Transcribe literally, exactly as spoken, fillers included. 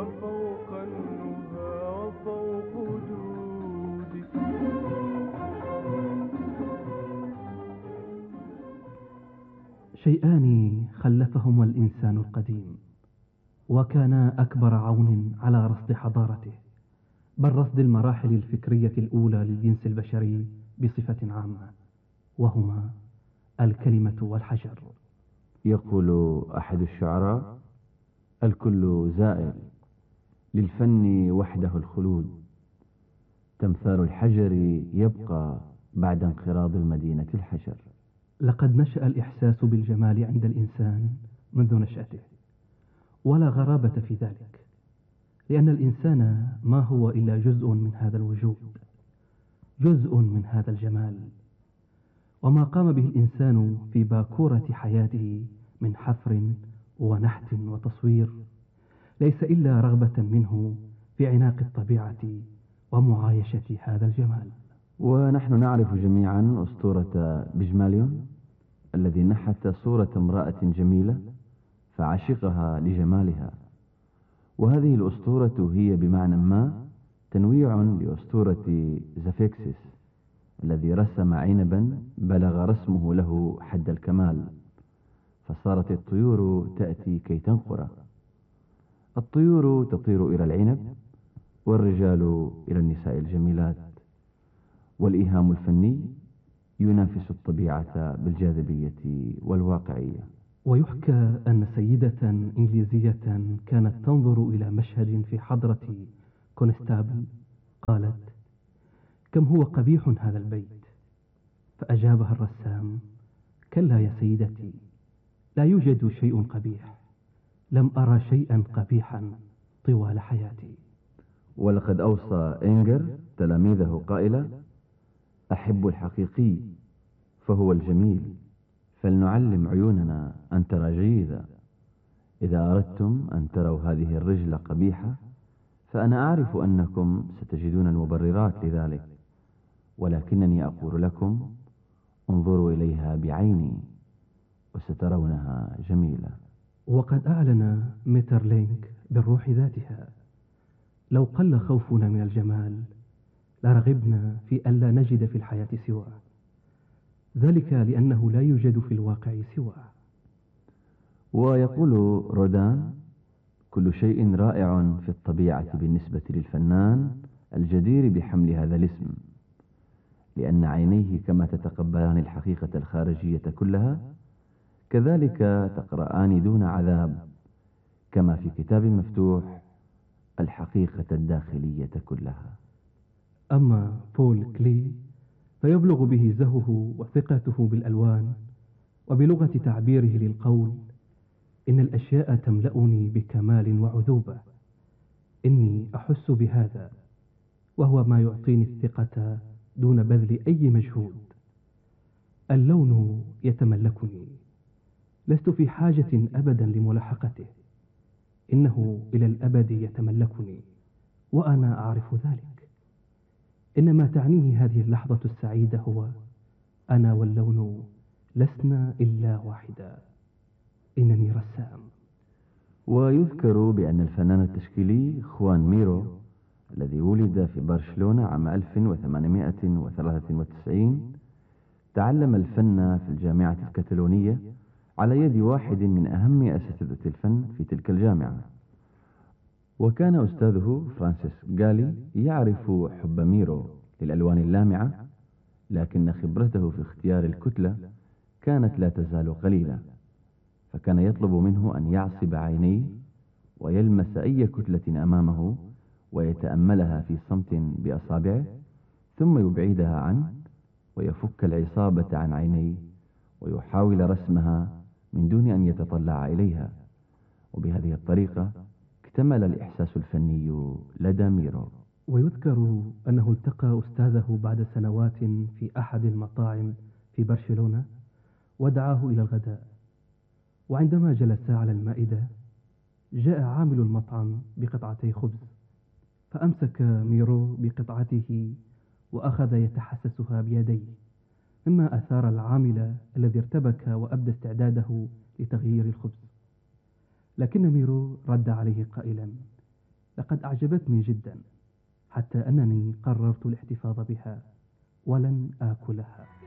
وفوق النهى وفوق دودي. شيئان خلفهما الإنسان القديم وكانا أكبر عون على رصد حضارته، بل رصد المراحل الفكرية الأولى للجنس البشري بصفة عامة، وهما الكلمة والحجر. يقول أحد الشعراء: الكل زائل، للفن وحده الخلود، تمثال الحجر يبقى بعد انقراض المدينة الحجر. لقد نشأ الإحساس بالجمال عند الإنسان منذ نشأته، ولا غرابة في ذلك، لأن الإنسان ما هو إلا جزء من هذا الوجود، جزء من هذا الجمال. وما قام به الإنسان في باكورة حياته من حفر ونحت وتصوير ليس إلا رغبة منه في عناق الطبيعة ومعايشة هذا الجمال. ونحن نعرف جميعا أسطورة بجماليون الذي نحت صورة امرأة جميلة فعشقها لجمالها، وهذه الأسطورة هي بمعنى ما تنويع لأسطورة زفيكسس الذي رسم عنبا بلغ رسمه له حد الكمال، فصارت الطيور تأتي كي تنقره. الطيور تطير إلى العنب، والرجال إلى النساء الجميلات، والإيهام الفني ينافس الطبيعة بالجاذبية والواقعية. ويحكى أن سيدة إنجليزية كانت تنظر إلى مشهد في حضرة كونستابل، قالت: كم هو قبيح هذا البيت. فأجابها الرسام: كلا يا سيدتي، لا يوجد شيء قبيح، لم أرى شيئا قبيحا طوال حياتي. ولقد أوصى إنجر تلاميذه قائلا: أحب الحقيقي فهو الجميل، فلنعلم عيوننا أن ترى جيدا. إذا أردتم أن تروا هذه الرجل قبيحة فأنا أعرف أنكم ستجدون المبررات لذلك، ولكنني أقول لكم: انظروا إليها بعيني وسترونها جميلة. وقد أعلن ميترلينك بالروح ذاتها: لو قل خوفنا من الجمال لرغبنا في أن لا نجد في الحياة سواه، ذلك لأنه لا يوجد في الواقع سواه. ويقول رودان: كل شيء رائع في الطبيعة بالنسبة للفنان الجدير بحمل هذا الاسم، لأن عينيه كما تتقبلان الحقيقة الخارجية كلها، كذلك تقرآن دون عذاب، كما في كتاب مفتوح الحقيقة الداخلية كلها. أما بول كلي فيبلغ به زهه وثقته بالألوان وبلغة تعبيره للقول: إن الأشياء تملأني بكمال وعذوبة، إني أحس بهذا، وهو ما يعطيني الثقة دون بذل أي مجهود. اللون يتملكني، لست في حاجة أبدا لملاحقته، إنه إلى الأبد يتملكني وأنا أعرف ذلك. إنما تعنيه هذه اللحظة السعيدة هو أنا واللون لسنا إلا واحدا، إنني رسام. ويذكر بأن الفنان التشكيلي خوان ميرو الذي ولد في برشلونة عام ألف وثمانمائة وثلاثة وتسعين تعلم الفن في الجامعة الكتالونية على يد واحد من أهم أساتذة الفن في تلك الجامعة، وكان أستاذه فرانسيس غالي يعرف حب ميرو للألوان اللامعة، لكن خبرته في اختيار الكتلة كانت لا تزال قليلة، فكان يطلب منه أن يعصب عينيه ويلمس أي كتلة أمامه ويتأملها في صمت بأصابعه، ثم يبعدها عنه ويفك العصابة عن عينيه ويحاول رسمها من دون أن يتطلع إليها. وبهذه الطريقة اكتمل الإحساس الفني لدى ميرو. ويذكر أنه التقى أستاذه بعد سنوات في أحد المطاعم في برشلونة ودعاه إلى الغداء، وعندما جلسا على المائدة جاء عامل المطعم بقطعتي خبز، فأمسك ميرو بقطعته وأخذ يتحسسها بيديه، مما أثار العامل الذي ارتبك وأبدى استعداده لتغيير الخبز. لكن ميرو رد عليه قائلا: لقد أعجبتني جدا، حتى أنني قررت الاحتفاظ بها ولن آكلها.